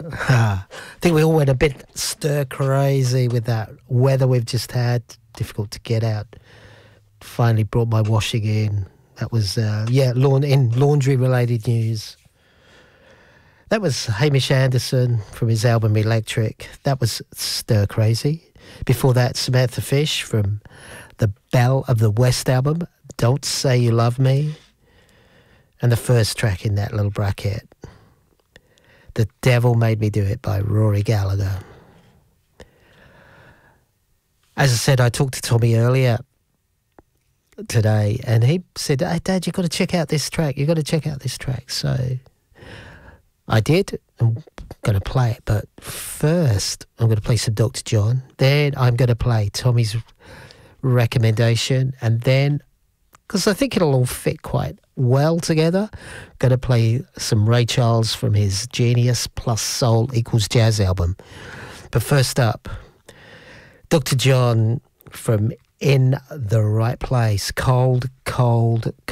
I think we all went a bit stir crazy with that weather we've just had. Difficult to get out. Finally brought my washing in. That was, laundry related news. That was Hamish Anderson from his album Electric. That was Stir Crazy. Before that, Samantha Fish from the Belle of the West album, Don't Say You Love Me. And the first track in that little bracket, The Devil Made Me Do It by Rory Gallagher. As I said, I talked to Tommy earlier today and he said, "Hey Dad, you've got to check out this track. You've got to check out this track." So I did. I'm going to play it. But first, I'm going to play some Dr. John. Then I'm going to play Tommy's recommendation. And then, because I think it'll all fit quite well together, going to play some Ray Charles from his Genius plus Soul equals Jazz album. But first up, Dr. John from In the Right Place. Cold, cold, cold.